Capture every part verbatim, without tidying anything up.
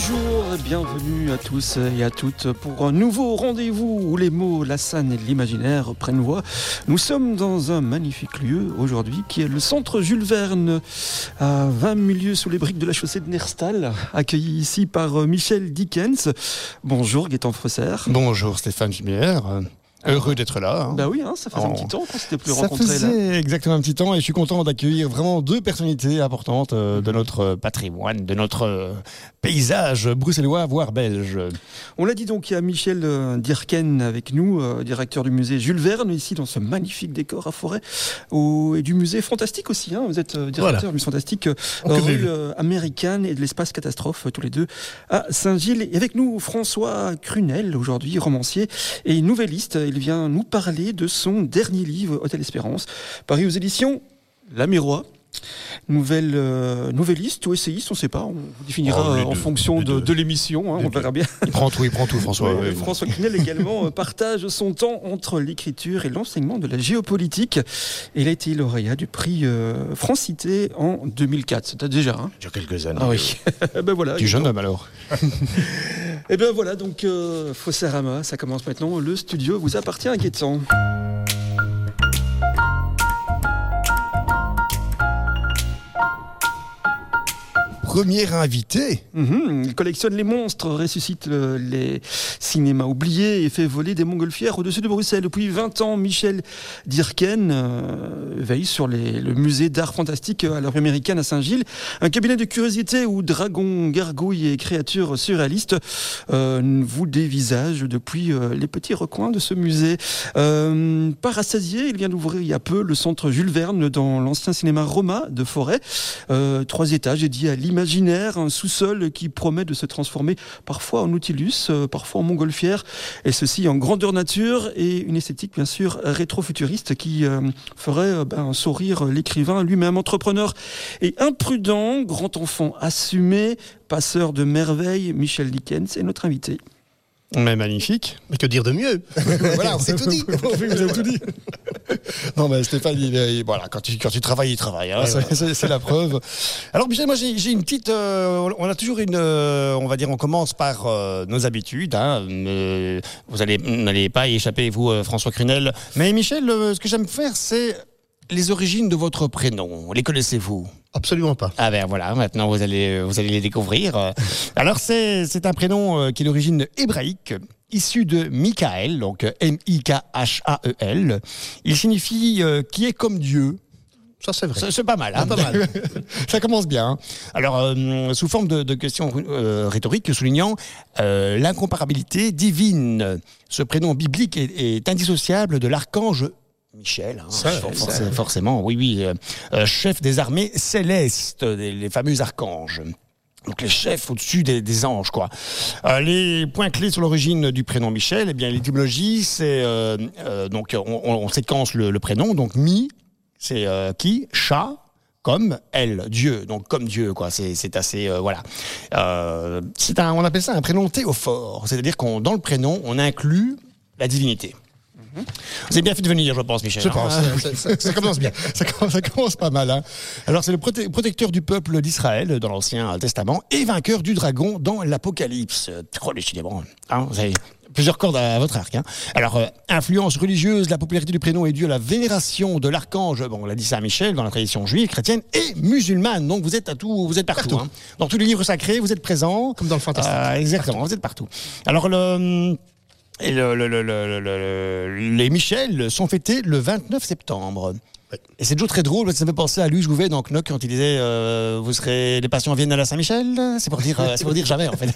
Bonjour et bienvenue à tous et à toutes pour un nouveau rendez-vous où les mots, la scène et l'imaginaire prennent voix. Nous sommes dans un magnifique lieu aujourd'hui qui est le centre Jules Verne à vingt milieux sous les briques de la chaussée de Nerstal, accueilli ici par Michel Dickens. Bonjour Gaëtan Fosser. Bonjour Stéphane Gimière. Heureux d'être là. Hein. Bah oui, hein, ça faisait oh. un petit temps qu'on s'était plus ça rencontrés. Ça faisait là. exactement un petit temps et je suis content d'accueillir vraiment deux personnalités importantes euh, de notre patrimoine, de notre euh, paysage bruxellois, voire belge. On l'a dit donc, il y a Michel euh, Dirken avec nous, euh, directeur du musée Jules Verne, ici dans ce magnifique décor à forêt, au, et du musée Fantastique aussi. Hein, vous êtes euh, directeur voilà. du musée Fantastique, euh, rue euh, américaine et de l'espace catastrophe, euh, tous les deux, à Saint-Gilles. Et avec nous, François Crunel, aujourd'hui romancier et nouvelliste. Il vient nous parler de son dernier livre, Hôtel Espérance, paru aux éditions La Miroir. Nouvelle, euh, nouvelliste ou essayiste, on ne sait pas, on vous définira oh, en deux, fonction de, de l'émission, hein, on verra bien. Il prend tout, il prend tout, François. Ouais, François Crunel également partage son temps entre l'écriture et l'enseignement de la géopolitique. Et il a été lauréat du prix euh, Francité en deux mille quatre. C'était déjà, hein il y a quelques années. Ah oui. ben voilà. Du jeune homme alors. Et bien voilà, donc euh, Fosserama, ça commence maintenant. Le studio vous appartient à Gaëtan. Premier invité. Mmh, il collectionne les monstres, ressuscite le, les cinémas oubliés et fait voler des montgolfières au-dessus de Bruxelles. Depuis vingt ans, Michel Dirken euh, veille sur les, le musée d'art fantastique à la rue américaine à Saint-Gilles, un cabinet de curiosité où dragons, gargouilles et créatures surréalistes euh, vous dévisagent depuis euh, les petits recoins de ce musée. Euh, par rassasié, il vient d'ouvrir il y a peu le centre Jules Verne dans l'ancien cinéma Roma de Forêt. Euh, trois étages dédiés à l'imaginaire. Imaginaire, un sous-sol qui promet de se transformer parfois en Nautilus, euh, parfois en montgolfière, et ceci en grandeur nature et une esthétique bien sûr rétro-futuriste qui euh, ferait euh, ben, sourire l'écrivain lui-même. Entrepreneur et imprudent, grand enfant assumé, passeur de merveilles, Michel Dickens est notre invité. Mais magnifique. Mais que dire de mieux? Voilà, on s'est tout dit. Vous avez tout dit. Non, mais Stéphane, il, il, voilà, quand tu, quand tu travailles, il travaille. Hein, ouais, c'est, ouais. c'est, c'est la preuve. Alors, Michel, moi, j'ai, j'ai une petite. Euh, on a toujours une. Euh, on va dire, on commence par euh, nos habitudes. Hein, euh, vous allez, n'allez pas y échapper, vous, euh, François Crunel. Mais Michel, euh, ce que j'aime faire, c'est les origines de votre prénom. Les connaissez-vous? Absolument pas. Ah ben voilà, maintenant vous allez, vous allez les découvrir. Alors c'est, c'est un prénom qui est d'origine hébraïque, issu de Michael, donc M I K H A E L. Il signifie euh, qui est comme Dieu. Ça c'est vrai. C'est, c'est pas mal. Hein, pas mal. Ça commence bien. Hein. Alors euh, sous forme de, de question euh, rhétorique, soulignant euh, l'incomparabilité divine. Ce prénom biblique est, est indissociable de l'archange Michel, hein, ça, for- ça. forcément, oui, oui, euh, chef des armées célestes, des, les fameux archanges. Donc les chefs au-dessus des, des anges, quoi. Euh, les points clés sur l'origine du prénom Michel, eh bien l'étymologie, c'est euh, euh, donc on, on séquence le, le prénom, donc mi, c'est euh, qui, chat, comme elle, Dieu, donc comme Dieu, quoi. C'est, c'est assez, euh, voilà. Euh, c'est un, on appelle ça un prénom théophore, c'est-à-dire qu'on dans le prénom, on inclut la divinité. Vous avez bien fait de venir, je pense, Michel. Je pense. Hein ça, ça, ça commence bien. Ça commence, ça commence pas mal. Hein. Alors, c'est le prote- protecteur du peuple d'Israël dans l'Ancien Testament et vainqueur du dragon dans l'Apocalypse. Oh, décidément. Hein, vous avez plusieurs cordes à votre arc. Hein. Alors, euh, influence religieuse, la popularité du prénom est due à la vénération de l'archange. Bon, on l'a dit ça à Michel dans la tradition juive, chrétienne et musulmane. Donc, vous êtes à tout, vous êtes partout. partout. Hein. Dans tous les livres sacrés, vous êtes présents. Comme dans le fantastique. Euh, exactement, partout. Vous êtes partout. Alors, le. Et le, le, le, le, le, les Michel sont fêtés le vingt-neuf septembre. Ouais. Et c'est toujours très drôle, parce que ça me fait penser à Louis Jouvet dans Knock quand il disait euh, vous serez les patients viennent à la Saint-Michel. C'est pour dire, euh, c'est pour dire jamais en fait.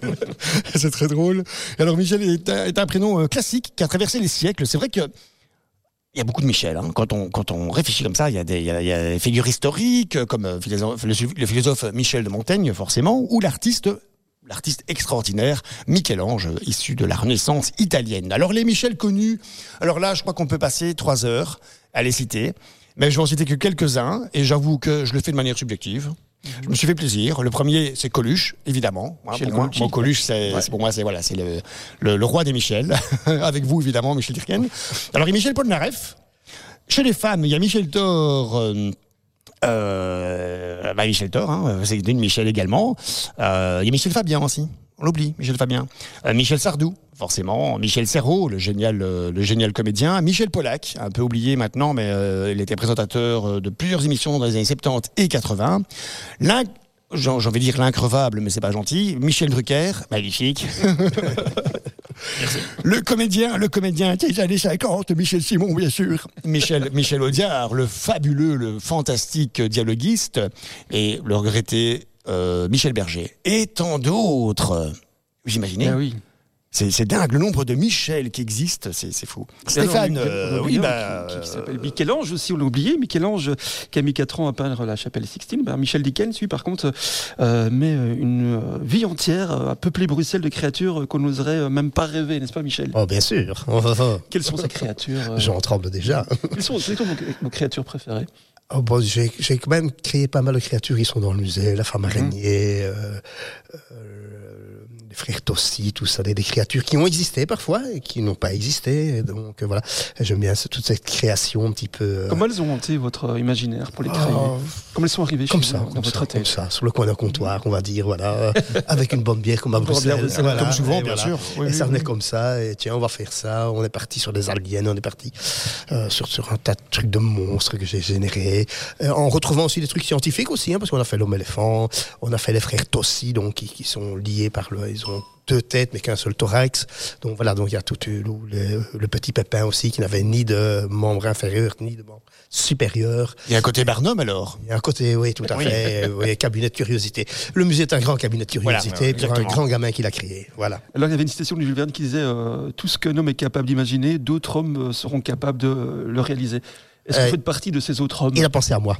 C'est très drôle. Et alors Michel est un, est un prénom euh, classique qui a traversé les siècles. C'est vrai que il y a beaucoup de Michel. Hein. Quand on quand on réfléchit comme ça, il y a des il y a, il y a des figures historiques comme euh, philosophe, le, le philosophe Michel de Montaigne forcément, ou l'artiste. L'artiste extraordinaire, Michel-Ange, issu de la Renaissance italienne. Alors les Michel connus, alors là je crois qu'on peut passer trois heures à les citer, mais je vais en citer que quelques-uns, et j'avoue que je le fais de manière subjective. Mmh. Je me suis fait plaisir. Le premier, c'est Coluche, évidemment. Hein, pour moi, moi, Coluche, c'est, ouais. c'est pour moi, c'est voilà, c'est le, le, le roi des Michel. Avec vous, évidemment, Michel Dirken. Alors, il y a Michel Polnareff. Chez les femmes, il y a Michel Thor, euh, Euh, bah Michel Thor, hein, c'est une Michel également. Euh, il y a Michel Fabien aussi. On l'oublie, Michel Fabien. Euh, Michel Sardou, forcément. Michel Serrault, le génial, euh, le génial comédien. Michel Polac, un peu oublié maintenant, mais euh, il était présentateur de plusieurs émissions dans les années soixante-dix et quatre-vingts. L'un, j'ai envie de dire l'increvable, mais c'est pas gentil. Michel Drucker, magnifique. Le comédien, le comédien des années cinquante, Michel Simon, bien sûr. Michel, Michel Audiard, le fabuleux, le fantastique dialoguiste. Et le regretté euh, Michel Berger. Et tant d'autres. Vous imaginez ? Ah oui. C'est, c'est dingue, le nombre de Michel qui existent, c'est, c'est fou. Stéphane, alors, euh, oui, bah, qui, qui s'appelle Michel-Ange aussi, on l'a oublié. Michel-Ange, qui a mis quatre ans à peindre la chapelle Sixtine. Ben, Michel Dickens, lui, par contre, euh, met une euh, vie entière à peupler Bruxelles de créatures qu'on n'oserait même pas rêver, n'est-ce pas, Michel ? Oh, bien sûr. Oh, oh, oh. Quelles sont ces créatures euh... J'en tremble déjà. Quelles sont, quelles sont vos, vos créatures préférées ? Oh, bon, j'ai, j'ai quand même créé pas mal de créatures qui sont dans le musée, la femme araignée, mmh. euh, euh, les frères Tossi, tout ça, des, des créatures qui ont existé parfois et qui n'ont pas existé. Donc euh, voilà, j'aime bien ce, toute cette création un petit peu. Euh... Comment elles ont hanté votre imaginaire pour les créer ? Oh, Comment elles sont arrivées comme chez ça, vous, comme dans ça, votre tête ? comme ça, sur le coin d'un comptoir, on va dire, voilà, avec une bonne bière comme à Bruxelles, bière, voilà, comme souvent, et bien voilà. sûr. Oui, et oui, ça oui. venait comme ça, et tiens, on va faire ça. On est parti sur des aliens, on est parti euh, sur, sur un tas de trucs de monstres que j'ai générés. Euh, en retrouvant aussi des trucs scientifiques aussi, hein, parce qu'on a fait l'homme éléphant, on a fait les frères Tossi, donc qui, qui sont liés par le, ils ont deux têtes mais qu'un seul thorax. Donc voilà, donc il y a tout le, le, le petit Pépin aussi qui n'avait ni de membre inférieur ni de membre supérieur. Il y a un côté Barnum alors. Il y a un côté, oui, tout à Oui. fait, oui, cabinet de curiosité. Le musée est un grand cabinet de curiosité, Voilà, pour un exactement. grand gamin qui l'a créé. Voilà. Alors il y avait une citation de Jules Verne qui disait euh, tout ce qu'un homme est capable d'imaginer, d'autres hommes euh, seront capables de euh, le réaliser. Est-ce que Euh, vous faites partie de ces autres hommes ? Il a pensé à moi.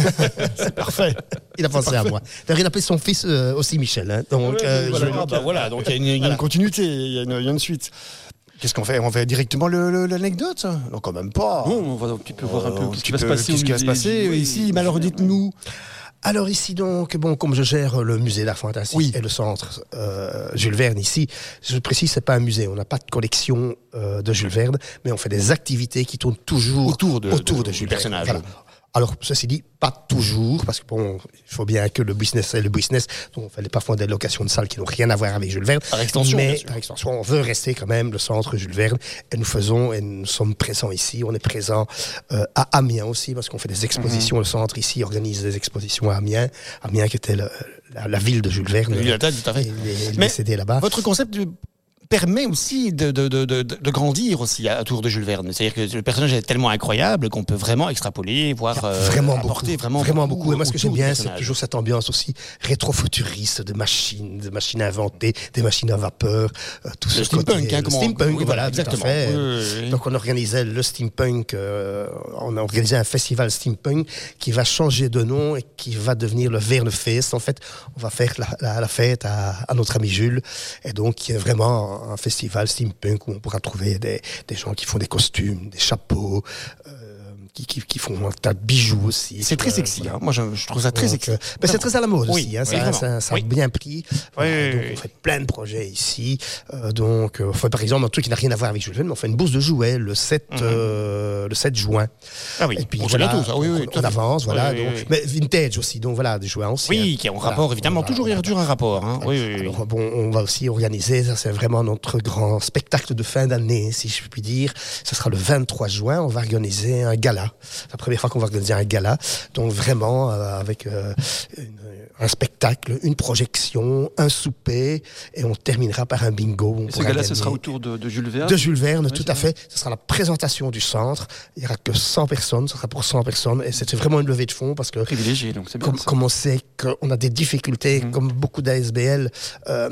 C'est parfait. Il a pensé à moi. D'ailleurs, il appelait son fils euh, aussi Michel. Hein. Donc, Ouais, euh, voilà. je- Ah, bah voilà, donc il y a une, il y a une Voilà. continuité, il y a une, il y a une suite. Qu'est-ce qu'on fait ? On fait directement le, le- l'anecdote ? Non, quand même pas. Non, on va un petit peu voir un peu Euh, ce petit qui va se peu, passer au Qu'est-ce qui va se musée. passer Oui, ici ? oui, Mais alors oui. dites-nous. Alors ici donc, bon, comme je gère le musée d'art fantastique Oui. et le centre euh, Jules Verne ici, je précise, c'est pas un musée, on n'a pas de collection euh, de Jules Verne, mais on fait des activités qui tournent toujours Autour de- autour de- de, du Jules personnage. Verne. Voilà. Alors, ceci dit, pas toujours, parce que bon, il faut bien que le business est le business, donc on fait parfois des locations de salles qui n'ont rien à voir avec Jules Verne. Par extension, bien mais sûr. par extension, on veut rester quand même le centre Jules Verne, et nous faisons, et nous sommes présents ici, on est présents euh, à Amiens aussi, parce qu'on fait des expositions, le centre ici organise des expositions à Amiens, Amiens qui était le- la, la ville de Jules Verne. La ville de la tête, tout à fait. Il est, il est Mais décédé là-bas. Votre concept de- permet aussi de, de, de, de, de grandir aussi à- autour de Jules Verne. C'est-à-dire que le personnage est tellement incroyable qu'on peut vraiment extrapoler, voire euh, vraiment apporter beaucoup, vraiment, vraiment beaucoup. Et moi, ce que j'aime autour du bien, c'est personnage. toujours cette ambiance aussi rétro-futuriste de machines, de machines inventées, des machines à vapeur, euh, tout Le ce steampunk, côté- hein, le comment- steampunk, oui, voilà, exactement. tout à fait. Oui, oui, oui. Donc, on organisait le steampunk, euh, on a organisé un festival steampunk qui va changer de nom et qui va devenir le Verne Fest. En fait, on va faire la, la, la fête à, à notre ami Jules. Et donc, il y a vraiment un festival steampunk où on pourra trouver des, des gens qui font des costumes, des chapeaux, euh, qui, qui, qui font un tas de bijoux aussi. C'est très Euh, sexy. voilà. hein. Moi, je, je trouve ça très Donc, sexy. euh, mais c'est très à la mode Oui, aussi, hein, oui, ça, vraiment. ça, ça Oui. a bien pris. Voilà, oui, donc oui. on fait plein de projets ici. Euh, donc, euh, on fait par exemple un truc qui n'a rien à voir avec Jules Verne, mais on fait une bourse de jouets le sept, Mhm. euh, le sept juin. Ah oui, Et puis on sait voilà, bientôt, ça. Oui, oui, on, tout à on fait. avance, voilà. Oui, oui, donc, oui. Mais vintage aussi, donc voilà, des jouets anciens. Oui, qui ont un Voilà, rapport, évidemment. voilà, toujours, il y a voilà. toujours un rapport. Hein. Oui, oui, oui. Alors, bon, on va aussi organiser, ça c'est vraiment notre grand spectacle de fin d'année, si je puis dire. Ce sera le vingt-trois juin, on va organiser un gala. C'est la première fois qu'on va organiser un gala. Donc vraiment, euh, avec euh, une- un spectacle, une projection, un souper, et on terminera par un bingo. On Et ce pourra gars-là, ce gagner sera autour de, de Jules Verne. de Jules Verne, Oui, tout c'est à vrai. fait. Ce sera la présentation du centre. Il n'y aura que cent personnes, ce sera pour cent personnes, et c'était vraiment une levée de fonds, parce que Privilégié, donc c'est bien. comme, ça. comme on sait qu'on a des difficultés, Mhm. comme beaucoup d'A S B L, euh,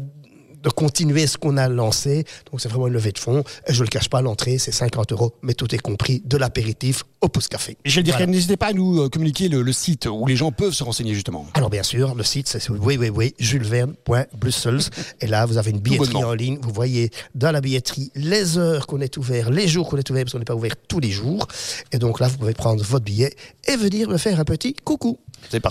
de continuer ce qu'on a lancé. Donc c'est vraiment une levée de fonds. Et je ne le cache pas, l'entrée, c'est cinquante euros, mais tout est compris, de l'apéritif au pouce café. Michel Dirken, Voilà. n'hésitez pas à nous euh, communiquer le, le site où les gens peuvent se renseigner justement. Alors bien sûr, le site c'est w w w point jules verne point brussels et là vous avez une billetterie bonnement. en ligne, vous voyez dans la billetterie les heures qu'on est ouvert, les jours qu'on est ouvert parce qu'on n'est pas ouvert tous les jours et donc là vous pouvez prendre votre billet et venir me faire un petit coucou. C'est parfait.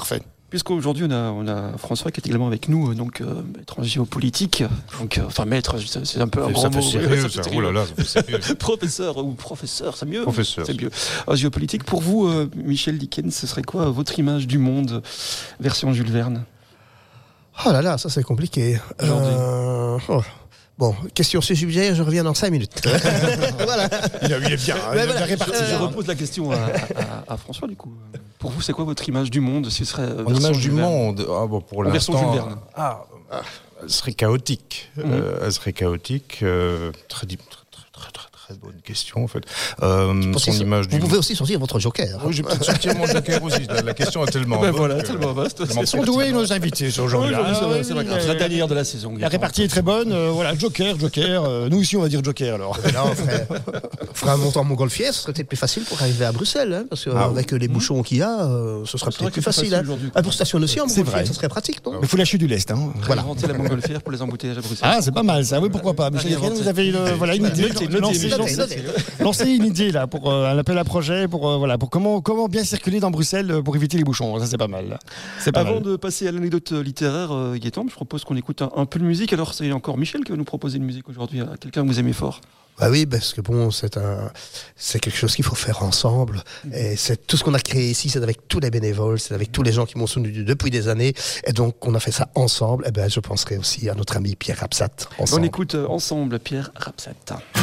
Puisqu'aujourd'hui on a, on a François qui est également avec nous, donc euh, maître en géopolitique, donc, euh, enfin maître, c'est un peu un grand mot. Sérieux, ça. Oh là là, ça fait sérieux. Professeur ou professeur, c'est mieux. Professeur. C'est mieux. En géopolitique, pour vous, euh, Michel Dickens, ce serait quoi votre image du monde, version Jules Verne? Oh là là, ça c'est compliqué. Euh, oh. Bon, question subsidiaire, je reviens dans cinq minutes. Voilà. Il, a, il est bien, hein, il a voilà. réparti. Je repose la question à, à, à François, du coup. Pour vous, c'est quoi votre image du monde? Ce serait Mon image du monde, ah, bon, pour en version l'instant, Jules Verne. Ah, ah, elle serait chaotique. Mm-hmm. euh, elle serait chaotique. Euh, très, très, très, très, très bonne question, en fait. Euh, son image vous du pouvez aussi sortir votre joker. Oui, je vais peut-être sortir mon joker aussi. La question est tellement ben bonne. Voilà, que... tellement vaste. Ils sont doués, nos invités, aujourd'hui. Oui, c'est vrai, c'est vrai. C'est la dernière de la saison. La répartie est très bonne. Euh, voilà, joker, joker. Euh, nous aussi, on va dire joker, alors. Non, on ferait, on ferait un montant montgolfière, ce serait peut-être plus facile pour arriver à Bruxelles, hein, parce qu'avec ah, oui. les bouchons qu'il y a, euh, ce sera peut-être plus facile. Hein. Ah, pour stationner aussi en montgolfière, ce serait pratique, non? Il faut lâcher du lest. Hein. Voilà. Inventer la montgolfière pour les embouteillages à Bruxelles. Ah, c'est pas mal, ça. Oui, pourquoi pas. Michel, vous avez voilà, une idée. Lancez une idée, là, pour un appel à projet, pour voilà, pour comment comment bien circuler dans Bruxelles pour éviter les bouchons. Ça, c'est pas mal. C'est pas Avant mal. de passer à l'anecdote littéraire, euh, Gaëtan, je propose qu'on écoute un, un peu de musique. Alors, c'est encore Michel qui va nous proposer une musique aujourd'hui. Quelqu'un que vous aimez fort? Bah oui, parce que bon, c'est un, c'est quelque chose qu'il faut faire ensemble. Et c'est tout ce qu'on a créé ici, c'est avec tous les bénévoles, c'est avec tous les gens qui m'ont soutenu depuis des années. Et donc, on a fait ça ensemble. Et ben, je penserai aussi à notre ami Pierre Rapsat. On écoute ensemble Pierre Rapsat.